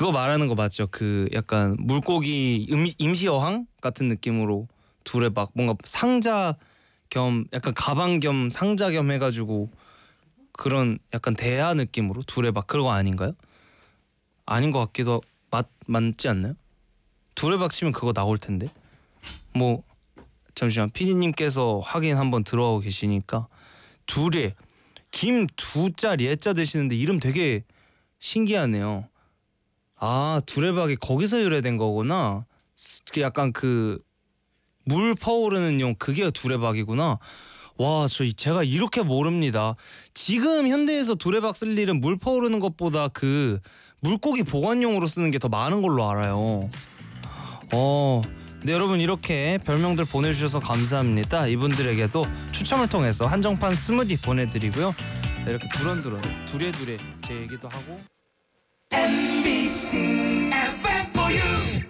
그거 말하는 거 맞죠? 그 약간 물고기 임시 어항 같은 느낌으로 두레박 뭔가 상자 겸 약간 가방 겸 상자 겸 해가지고 그런 약간 대하 느낌으로 두레박 그런 거 아닌가요? 아닌 것 같기도 맞지 않나요? 두레박 치면 그거 나올 텐데. 뭐 잠시만 PD님께서 확인 한번 들어가고 계시니까 두레 김 두자 예자 드시는데 이름 되게 신기하네요. 아 두레박이 거기서 유래된 거구나. 약간 그 물 퍼오르는 용 그게 두레박이구나. 와, 제가 이렇게 모릅니다. 지금 현대에서 두레박 쓸 일은 물 퍼오르는 것보다 그 물고기 보관용으로 쓰는 게 더 많은 걸로 알아요. 네 여러분 이렇게 별명들 보내주셔서 감사합니다. 이분들에게도 추첨을 통해서 한정판 스무디 보내드리고요. 네, 이렇게 두런두런 두레두레 제 얘기도 하고 MBC FM for you.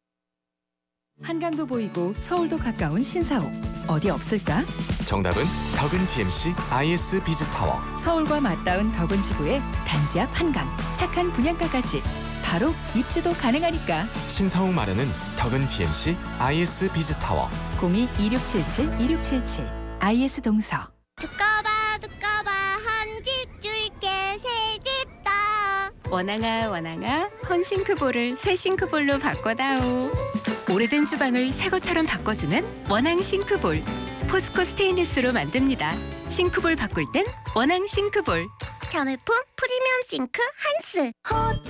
한강도 보이고 서울도 가까운 신사옥 어디 없을까? 정답은 덕은 TMC IS 비즈타워. 서울과 맞닿은 덕은 지구의 단지 앞 한강 착한 분양가까지 바로 입주도 가능하니까 신사옥 마련은 덕은 TMC IS 비즈타워. 02-2677-2677 IS 동서. 두꺼봐 한 집 줄게 새 집 다. 원앙아 헌싱크볼을 새 싱크볼로 바꿔다오. 오래된 주방을 새 것처럼 바꿔주는 원앙 싱크볼. 포스코 스테인리스로 만듭니다. 싱크볼 바꿀 땐 원앙 싱크볼. 자매품 프리미엄 싱크 한스.